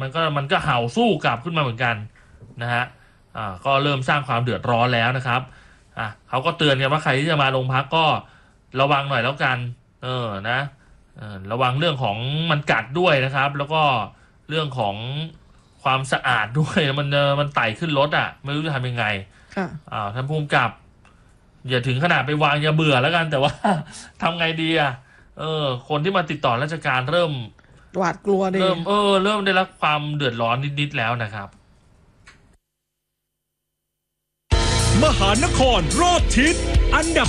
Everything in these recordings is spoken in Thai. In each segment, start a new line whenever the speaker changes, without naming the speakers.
มันก็เห่าสู้กลับขึ้นมาเหมือนกันนะฮะก็เริ่มสร้างความเดือดร้อนแล้วนะครับเขาก็เตือนกันว่าใครที่จะมาโรงพักก็ระวังหน่อยแล้วกันนะระวังเรื่องของมันกัดด้วยนะครับแล้วก็เรื่องของความสะอาดด้วยมันไต่ขึ้นรถไม่รู้จะทำยังไงท่านผู้กำกับอย่าถึงขนาดไปวางยาเบื่อแล้วกันแต่ว่าทำไงดีคนที่มาติดต่อราชการเริ่ม
หวาดกลัวดิ
เริ่มได้รับความเดือดร้อนนิดๆแล้วนะครับ
มหานครรอบทิศอันดับ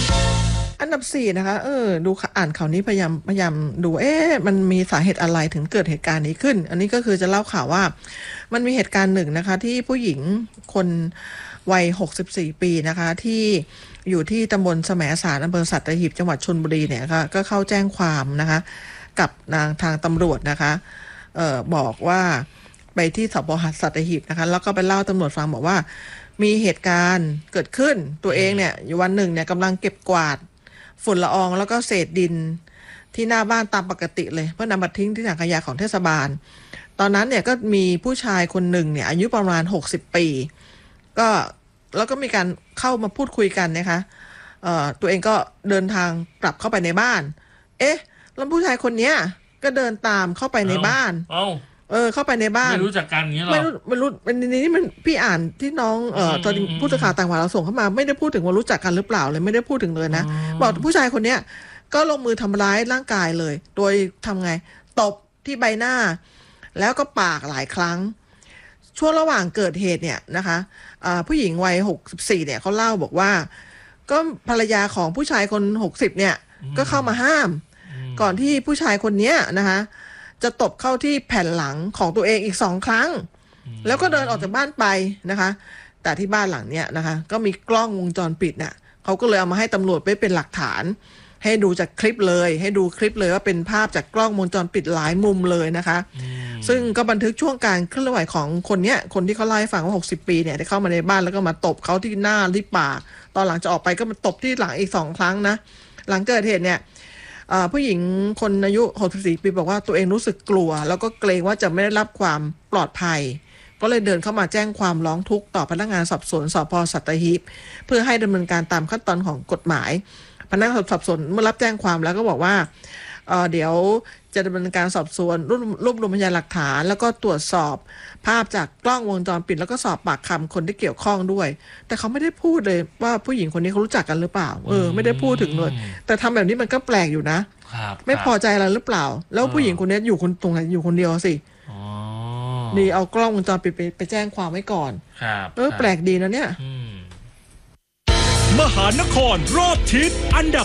4
นะคะดูอ่านข่าวนี้พยายามดูมันมีสาเหตุอะไรถึงเกิดเหตุการณ์นี้ขึ้นอันนี้ก็คือจะเล่าข่าวว่ามันมีเหตุการณ์หนึ่งนะคะที่ผู้หญิงคนวัย64ปีนะคะที่อยู่ที่ตำบลแสมสารอำเภอสัตหีบจังหวัดชลบุรีเนี่ยก็เข้าแจ้งความนะคะกับทางตำรวจนะคะบอกว่าไปที่สพสัตหีบนะคะแล้วก็ไปเล่าตำรวจฟังบอกว่ามีเหตุการณ์เกิดขึ้นตัวเองเนี่ยอยู่วันหนึ่งเนี่ยกำลังเก็บกวาดฝุ่นละอองแล้วก็เศษดินที่หน้าบ้านตามปกติเลยเพื่อนำมาทิ้งที่ถังขยะของเทศบาลตอนนั้นเนี่ยก็มีผู้ชายคนหนึ่งเนี่ยอายุประมาณ60ปีแล้วก็มีการเข้ามาพูดคุยกันนะคะตัวเองก็เดินทางกลับเข้าไปในบ้านแล้วผู้ชายคนเนี้ยก็เดินตามเข้าไปในบ้านเข้าไปในบ้าน
ไม่รู้จักกันอย่างนี้หรอ
ไม่รู้นี่มันพี่อ่านที่น้องตอนผู้สื่อข่าวต่างจังหวัดเราส่งเข้ามาไม่ได้พูดถึงว่ารู้จักกันหรือเปล่าเลยไม่ได้พูดถึงเลยนะบอกผู้ชายคนเนี้ยก็ลงมือทำร้ายร่างกายเลยโดยทำไงตบที่ใบหน้าแล้วก็ปากหลายครั้งช่วงระหว่างเกิดเหตุเนี่ยนะคะผู้หญิงวัย64เนี่ยเขาเล่าบอกว่าก็ภรรยาของผู้ชายคน60เนี่ยก็เข้ามาห้ามก่อนที่ผู้ชายคนนี้นะคะจะตบเข้าที่แผ่นหลังของตัวเองอีก2ครั้งแล้วก็เดินออกจากบ้านไปนะคะแต่ที่บ้านหลังเนี้ยนะคะก็มีกล้องวงจรปิดน่ะเขาก็เลยเอามาให้ตำรวจไว้เป็นหลักฐานให้ดูจากคลิปเลยให้ดูคลิปเลยว่าเป็นภาพจากกล้องวงจรปิดหลายมุมเลยนะคะซึ่งก็บันทึกช่วงการเคลื่อนไหวของคนที่เขาเล่าให้ฟังว่า60ปีเนี่ยได้เข้ามาในบ้านแล้วก็มาตบเขาที่หน้าที่ปากตอนหลังจะออกไปก็มาตบที่หลังอีก2ครั้งนะหลังเกิดเหตุเนี่ยผู้หญิงคนอายุ64ปีบอกว่าตัวเองรู้สึกกลัวแล้วก็เกรงว่าจะไม่ได้รับความปลอดภัยก็เลยเดินเข้ามาแจ้งความร้องทุกข์ต่อพนักงานสอบสวนสพสัตหีบเพื่อให้ดำเนินการตามขั้นตอนของกฎหมายพนักงานสอบสวนเมื่อรับแจ้งความแล้วก็บอกว่าเดี๋ยวจะดำเนินการสอบสวนรวบรวมพยานหลักฐานแล้วก็ตรวจสอบภาพจากกล้องวงจรปิดแล้วก็สอบปากคำคนที่เกี่ยวข้องด้วยแต่เขาไม่ได้พูดเลยว่าผู้หญิงคนนี้เขารู้จักกันหรือเปล่าไม่ได้พูดถึงเลยแต่ทำแบบนี้มันก็แปลกอยู่นะไม่พอใจอะไรหรือเปล่าแล้วผู้หญิงคนนี้อยู่ตรงไหนอยู่คนเดียวสินี่เอากล้องวงจรปิดไปแจ้งความไว้ก่อนแปลกดีนะเนี่ย
มหานครรอบทิศอันดับ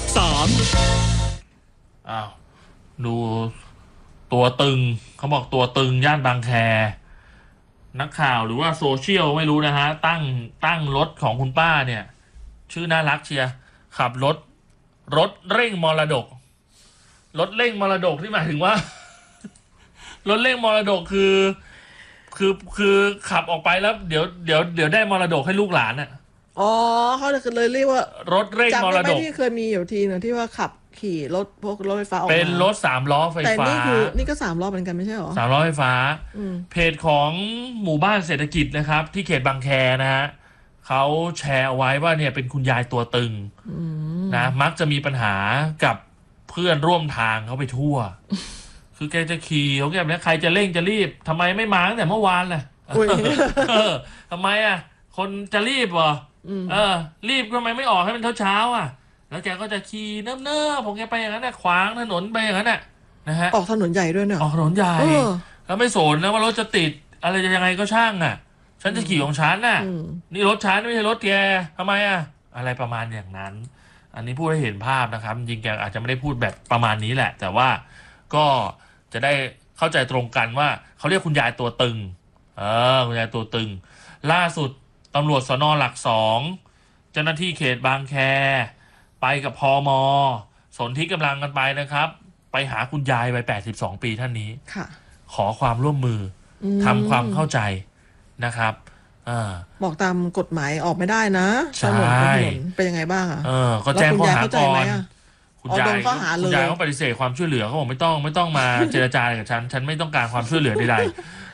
ดูตัวตึงเขาบอกตัวตึงย่านบางแคนักข่าวหรือว่าโซเชียลไม่รู้นะฮะตั้งรถของคุณป้าเนี่ยชื่อน่ารักเชียร์ขับรถเร่งมรดกรถเร่งมรดกที่หมายถึงว่ารถเร่งมรดกคือขับออกไปแล้วเดี๋ยวได้มรดกให้ลูกหลาน
เขาเลยเรียกว่าร
ถเร่งมรดก
ที่เคยมีอยู่ทีนึงที่ว่าขับขี่รถพวกรถไฟฟ้าออกมา
เป็นรถ3ล้อไฟฟ้า
แต่นี่ก็3ล้อเหมือนกันไม่ใช่หรอ
3ล้อไฟฟ้าเพจของหมู่บ้านเศรษฐกิจนะครับที่เขตบางแคนะฮะเขาแชร์เอาไว้ว่าเนี่ยเป็นคุณยายตัวตึงนะมักจะมีปัญหากับเพื่อนร่วมทางเขาไปทั่วคือแกจะขี่เขาแกแบบนี้ใครจะเร่งจะรีบทำไมไม่มาตั้งแต่เมื่อวานล่ะทำไมคนจะรีบเหรอรีบทำไมไม่ออกให้มันเช้าแล้วแกก็จะขี่เนิ่มๆผมแกไปอย่างนั้นขวางถนนไปอย่างนั้นนะฮะ
ออกถนนใหญ่ด้วยเนอะ
ออกถนนใหญ่แล้วไม่สนนะว่ารถจะติดอะไรจะยังไงก็ช่างฉันจะขี่ของฉันนี่รถฉันไม่ใช่รถแกทำไมอะไรประมาณอย่างนั้นอันนี้พูดให้เห็นภาพนะครับจริงแกอาจจะไม่ได้พูดแบบประมาณนี้แหละแต่ว่าก็จะได้เข้าใจตรงกันว่าเขาเรียกคุณยายตัวตึงคุณยายตัวตึงล่าสุดตำรวจสน.หลัก2เจ้าหน้าที่เขตบางแคไปกับพม.สนที่กำลังกันไปนะครับไปหาคุณยายวัย82ปีท่านนี้ขอความร่วมมือทำความเข้าใจนะครับ
บอกตามกฎหมายออกไม่ได้นะ
ใช่
เป็นยังไงบ้าง
ก็แจ้งข้อหาก่อน
คุณยาย
เขาปฏิเสธความช่วยเหลือเขาบอกไม่ต้องมาเจรจากับฉันไม่ต้องการความช่วยเหลือใด